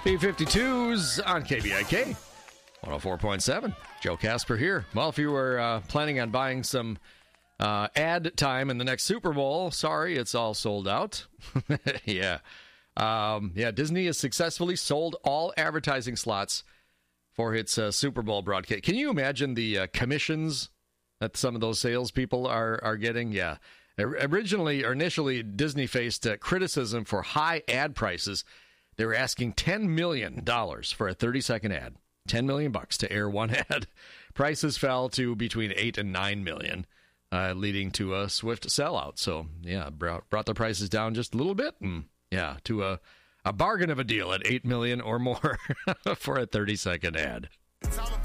B-52s on KBIK 104.7. Joe Casper here. Well, if you were planning on buying some ad time in the next Super Bowl, sorry, it's all sold out. Yeah. Disney has successfully sold all advertising slots for its Super Bowl broadcast. Can you imagine the commissions that some of those salespeople are getting? Yeah. Initially, Disney faced criticism for high ad prices. They were asking $10 million for a 30-second ad. $10 million to air one ad. Prices fell to between $8 and $9 million, leading to a swift sellout. So, yeah, brought the prices down just a little bit, and to a bargain of a deal at $8 million or more for a 30-second ad.